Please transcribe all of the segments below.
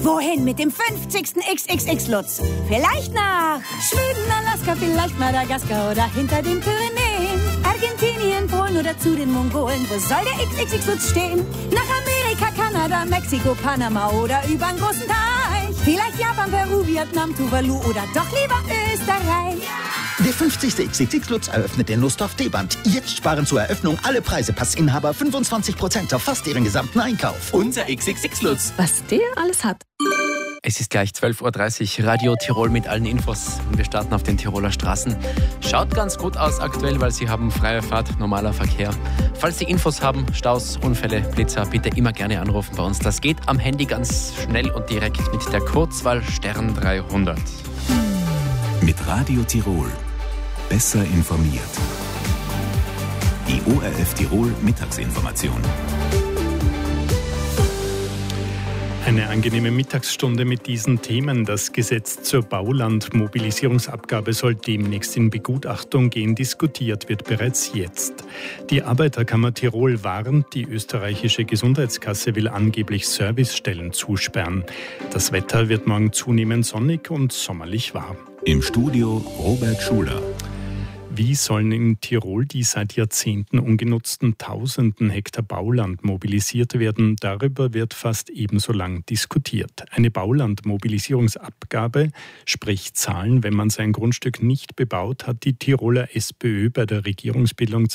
Wohin mit dem 50. XXX-Lutz? Vielleicht nach Schweden, Alaska, vielleicht Madagaskar oder hinter den Pyrenäen. Argentinien, Polen oder zu den Mongolen. Wo soll der XXX-Lutz stehen? Nach Amerika, Kanada, Mexiko, Panama oder übern großen Teich. Vielleicht Japan, Peru, Vietnam, Tuvalu oder doch lieber Österreich. Der 50. XXX-Lutz eröffnet den Nussdorf D-Band. Jetzt sparen zur Eröffnung alle Preisepassinhaber 25% auf fast ihren gesamten Einkauf. Unser XXX-Lutz. Was der alles hat. Es ist gleich 12.30 Uhr, Radio Tirol mit allen Infos. Und wir starten auf den Tiroler Straßen. Schaut ganz gut aus aktuell, weil Sie haben freie Fahrt, normaler Verkehr. Falls Sie Infos haben, Staus, Unfälle, Blitzer, bitte immer gerne anrufen bei uns. Das geht am Handy ganz schnell und direkt mit der Kurzwahl Stern 300. Mit Radio Tirol. Besser informiert. Die ORF Tirol Mittagsinformation. Eine angenehme Mittagsstunde mit diesen Themen. Das Gesetz zur Baulandmobilisierungsabgabe soll demnächst in Begutachtung gehen. Diskutiert wird bereits jetzt. Die Arbeiterkammer Tirol warnt, die österreichische Gesundheitskasse will angeblich Servicestellen zusperren. Das Wetter wird morgen zunehmend sonnig und sommerlich warm. Im Studio Robert Schuler. Wie sollen in Tirol die seit Jahrzehnten ungenutzten tausenden Hektar Bauland mobilisiert werden? Darüber wird fast ebenso lang diskutiert. Eine Baulandmobilisierungsabgabe, sprich Zahlen, wenn man sein Grundstück nicht bebaut, hat die Tiroler SPÖ bei der Regierungsbildung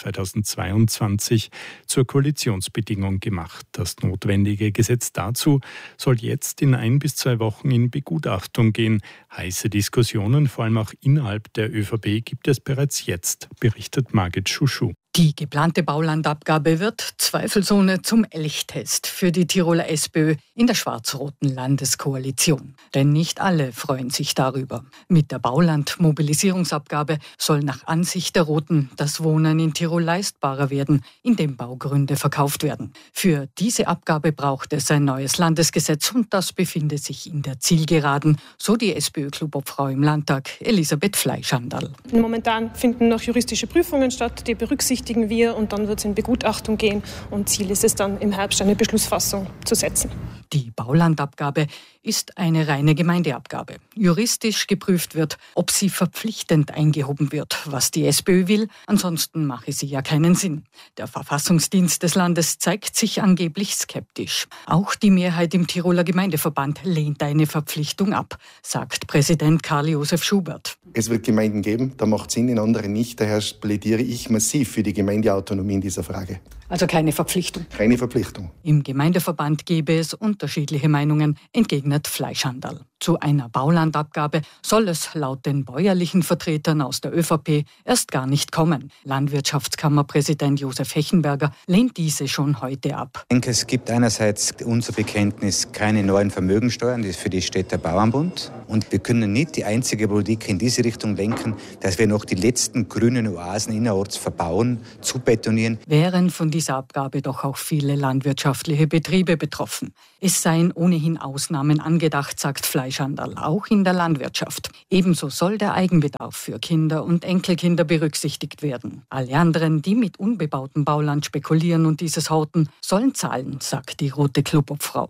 2022 zur Koalitionsbedingung gemacht. Das notwendige Gesetz dazu soll jetzt in 1 bis 2 Wochen in Begutachtung gehen. Heiße Diskussionen, vor allem auch innerhalb der ÖVP, gibt es bereits jetzt, berichtet Margit Schuschu. Die geplante Baulandabgabe wird zweifelsohne zum Elchtest für die Tiroler SPÖ in der schwarz-roten Landeskoalition. Denn nicht alle freuen sich darüber. Mit der Baulandmobilisierungsabgabe soll nach Ansicht der Roten das Wohnen in Tirol leistbarer werden, indem Baugründe verkauft werden. Für diese Abgabe braucht es ein neues Landesgesetz und das befindet sich in der Zielgeraden, so die SPÖ-Clubobfrau im Landtag, Elisabeth Fleischandl. Momentan finden noch juristische Prüfungen statt, die berücksichtigen wir und dann wird es in Begutachtung gehen und Ziel ist es dann im Herbst eine Beschlussfassung zu setzen. Die Baulandabgabe ist eine reine Gemeindeabgabe. Juristisch geprüft wird, ob sie verpflichtend eingehoben wird, was die SPÖ will. Ansonsten mache sie ja keinen Sinn. Der Verfassungsdienst des Landes zeigt sich angeblich skeptisch. Auch die Mehrheit im Tiroler Gemeindeverband lehnt eine Verpflichtung ab, sagt Präsident Karl-Josef Schubert. Es wird Gemeinden geben, da macht es Sinn, in anderen nicht. Daher plädiere ich massiv für die Gemeindeautonomie in dieser Frage. Also keine Verpflichtung? Keine Verpflichtung. Im Gemeindeverband gäbe es unterschiedliche Meinungen, entgegnet Fleischandl. Zu einer Baulandabgabe soll es laut den bäuerlichen Vertretern aus der ÖVP erst gar nicht kommen. Landwirtschaftskammerpräsident Josef Hechenberger lehnt diese schon heute ab. Ich denke, es gibt einerseits unser Bekenntnis, keine neuen Vermögensteuern, für die steht der Bauernbund. Und wir können nicht die einzige Politik in diese Richtung lenken, dass wir noch die letzten grünen Oasen innerorts verbauen, zubetonieren. Wären von dieser Abgabe doch auch viele landwirtschaftliche Betriebe betroffen. Es seien ohnehin Ausnahmen angedacht, sagt Fleischandl, auch in der Landwirtschaft. Ebenso soll der Eigenbedarf für Kinder und Enkelkinder berücksichtigt werden. Alle anderen, die mit unbebautem Bauland spekulieren und dieses horten, sollen zahlen, sagt die rote Clubobfrau.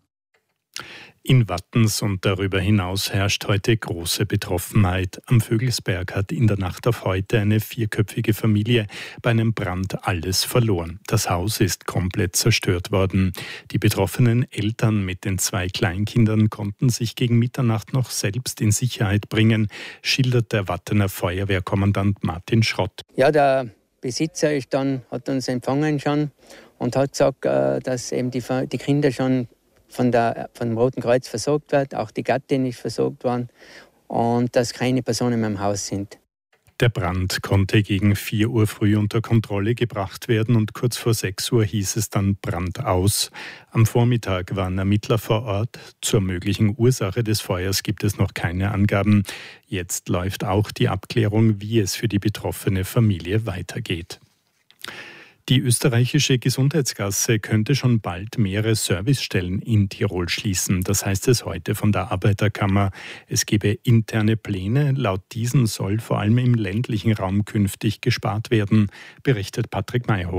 In Wattens und darüber hinaus herrscht heute große Betroffenheit. Am Vögelsberg hat in der Nacht auf heute eine 4-köpfige Familie bei einem Brand alles verloren. Das Haus ist komplett zerstört worden. Die betroffenen Eltern mit den 2 Kleinkindern konnten sich gegen Mitternacht noch selbst in Sicherheit bringen, schildert der Wattener Feuerwehrkommandant Martin Schrott. Ja, der Besitzer hat uns empfangen schon und hat gesagt, dass eben die Kinder schon vom Roten Kreuz versorgt wird, auch die Gattin ist versorgt worden und dass keine Personen mehr im Haus sind. Der Brand konnte gegen 4 Uhr früh unter Kontrolle gebracht werden und kurz vor 6 Uhr hieß es dann Brand aus. Am Vormittag waren Ermittler vor Ort. Zur möglichen Ursache des Feuers gibt es noch keine Angaben. Jetzt läuft auch die Abklärung, wie es für die betroffene Familie weitergeht. Die österreichische Gesundheitskasse könnte schon bald mehrere Servicestellen in Tirol schließen. Das heißt es heute von der Arbeiterkammer. Es gebe interne Pläne. Laut diesen soll vor allem im ländlichen Raum künftig gespart werden, berichtet Patrick Mayhofer.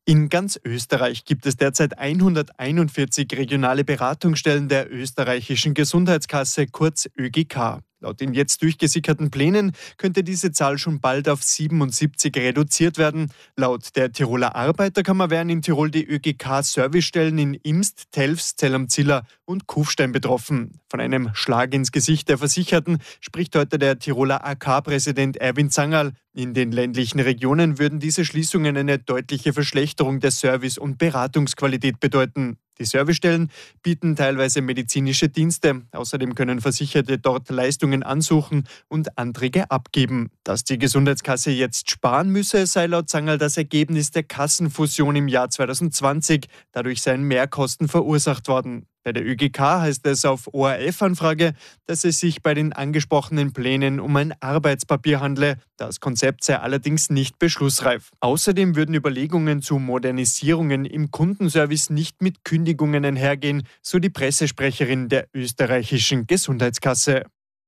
In ganz Österreich gibt es derzeit 141 regionale Beratungsstellen der österreichischen Gesundheitskasse, kurz ÖGK. Laut den jetzt durchgesickerten Plänen könnte diese Zahl schon bald auf 77 reduziert werden. Laut der Tiroler Arbeiterkammer wären in Tirol die ÖGK-Servicestellen in Imst, Telfs, Zell am Ziller und Kufstein betroffen. Von einem Schlag ins Gesicht der Versicherten spricht heute der Tiroler AK-Präsident Erwin Zangerl. In den ländlichen Regionen würden diese Schließungen eine deutliche Verschlechterung der Service- und Beratungsqualität bedeuten. Die Servicestellen bieten teilweise medizinische Dienste. Außerdem können Versicherte dort Leistungen ansuchen und Anträge abgeben. Dass die Gesundheitskasse jetzt sparen müsse, sei laut Zangerl das Ergebnis der Kassenfusion im Jahr 2020. Dadurch seien Mehrkosten verursacht worden. Bei der ÖGK heißt es auf ORF-Anfrage, dass es sich bei den angesprochenen Plänen um ein Arbeitspapier handle. Das Konzept sei allerdings nicht beschlussreif. Außerdem würden Überlegungen zu Modernisierungen im Kundenservice nicht mit Kündigungen einhergehen, so die Pressesprecherin der österreichischen Gesundheitskasse.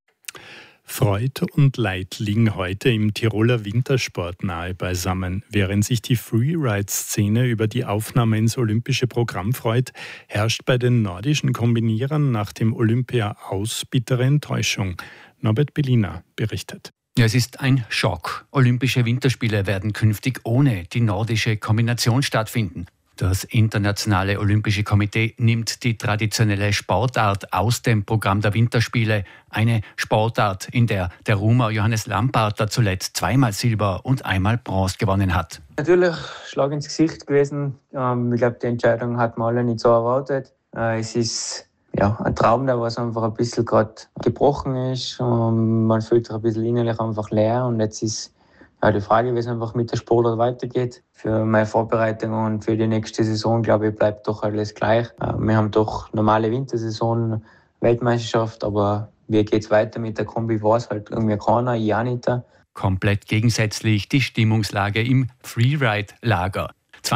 Freud und Leid liegen heute im Tiroler Wintersport nahe beisammen. Während sich die Freeride-Szene über die Aufnahme ins olympische Programm freut, herrscht bei den nordischen Kombinierern nach dem Olympia aus bittere Enttäuschung. Norbert Bellina berichtet. Ja, es ist ein Schock. Olympische Winterspiele werden künftig ohne die nordische Kombination stattfinden. Das Internationale Olympische Komitee nimmt die traditionelle Sportart aus dem Programm der Winterspiele. Eine Sportart, in der der Rumer Johannes Lamparter zuletzt zweimal Silber und einmal Bronze gewonnen hat. Natürlich Schlag ins Gesicht gewesen. Ich glaube, die Entscheidung hat man alle nicht so erwartet. Es ist ein Traum, der was einfach ein bisschen gerade gebrochen ist. Man fühlt sich ein bisschen innerlich einfach leer. Und jetzt ist die Frage, wie es einfach mit der Sportart weitergeht. Für meine Vorbereitung und für die nächste Saison, glaube ich, bleibt doch alles gleich. Wir haben doch normale Wintersaison, Weltmeisterschaft, aber wie geht es weiter mit der Kombi, weiß halt irgendwie keiner, ich auch nicht. Komplett gegensätzlich die Stimmungslage im Freeride-Lager.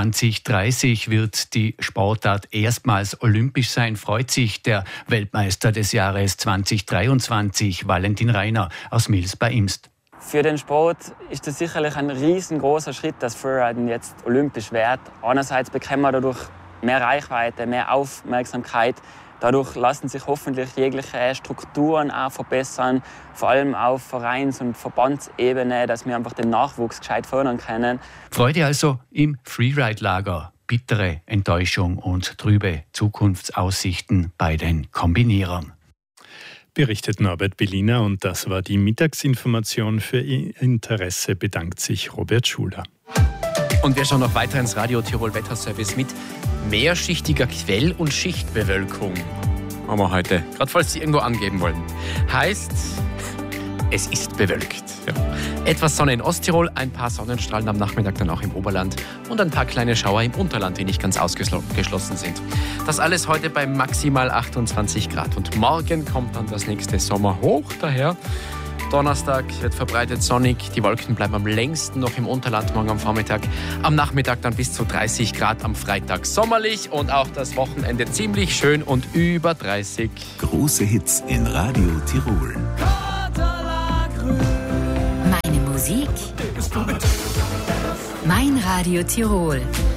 2030 wird die Sportart erstmals olympisch sein, freut sich der Weltmeister des Jahres 2023, Valentin Rainer aus Mils bei Imst. Für den Sport ist das sicherlich ein riesengroßer Schritt, dass Freeriden jetzt olympisch wird. Einerseits bekommen wir dadurch mehr Reichweite, mehr Aufmerksamkeit. Dadurch lassen sich hoffentlich jegliche Strukturen auch verbessern, vor allem auf Vereins- und Verbandsebene, dass wir einfach den Nachwuchs gescheit fördern können. Freude also im Freeride-Lager, bittere Enttäuschung und trübe Zukunftsaussichten bei den Kombinierern. Berichtet Norbert Bellina, und das war die Mittagsinformation. Für Ihr Interesse bedankt sich Robert Schuler. Und wir schauen noch weiter ins Radio Tirol Wetterservice mit mehrschichtiger Quell- und Schichtbewölkung. Haben wir heute, gerade falls Sie irgendwo angeben wollen. Heißt, es ist bewölkt. Ja. Etwas Sonne in Osttirol, ein paar Sonnenstrahlen am Nachmittag dann auch im Oberland und ein paar kleine Schauer im Unterland, die nicht ganz ausgeschlossen sind. Das alles heute bei maximal 28 Grad. Und morgen kommt dann das nächste Sommerhoch daher. Donnerstag wird verbreitet sonnig, die Wolken bleiben am längsten noch im Unterland morgen am Vormittag. Am Nachmittag dann bis zu 30 Grad, am Freitag sommerlich und auch das Wochenende ziemlich schön und über 30. Große Hits in Radio Tirol. Meine Musik, mein Radio Tirol.